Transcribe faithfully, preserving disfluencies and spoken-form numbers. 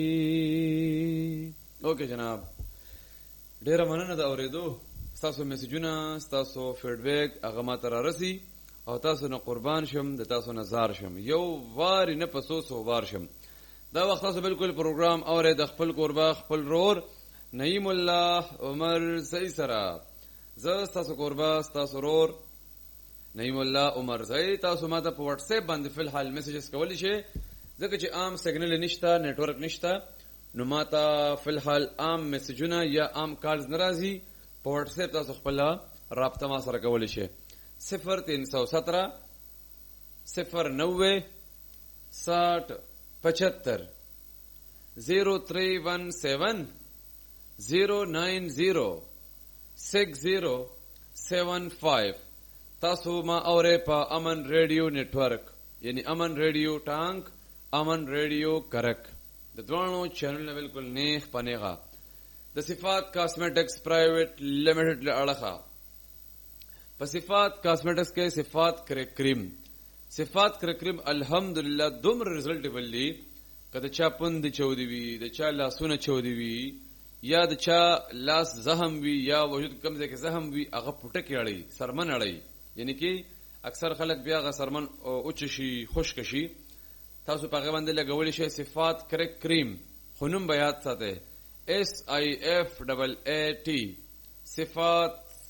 اوکے جناب، ډیره مننه د اورېدو. ستاسو میسجونه، ستاسو فیډبیک هغه ما ته رارسي او تاسو نه قربان شم، د تاسو نه زار شم، یو وارې نه په څو څو وار شم. دا وخت تاسو بالکل پروګرام اورئ د خپل کوربه خپل رور نعیم الله عمر زئی سره. زه ستاسو کوربه ستاسو رور نعیم الله عمر زئی. تاسو ما ته په واتس اپ باندې فل حال میسجز کولی شئ، ځکه چې عام سیګنل نشته، نیټورک نشته، نو ما ته فل حال عام میسجونه یا عام کالز ناراضي. په واتس اپ تاسو خپل رابطه ما سره کولی شئ. صفر تین سو سترہ صفر نوے ساٹھ پچہتر زیرو تھری ون سیون زیرو نائن زیرو سکس زیرو سیون فائیو. تاسو ما اورے پا امن ریڈیو نیٹورک، یعنی امن ریڈیو ٹانک، امن ریڈیو کرک، د دوانو چینل نه بالکل نیخ پنیغا د صفات کاسمیټکس پرائیویٹ لمیټډ لړخه. په صفات کاسمیټکس کې صفات کریم صفات کریم الحمدلله دومره رزلټ بللی کده چا پوند چودي وی، د چا لاسونه چودي وی، یا د چا لاس زخم وی، یا وجود کمزې کې زخم وی، هغه پټه کې اړي سرمن اړي، یعنی کې اکثر خلک بیا غ سرمن اوچ شي خشک شي. تاسو په هغه باندې لګولې شي صفات کریم، خونم بیات ساته اس آی اف ډبل ای ټی صفات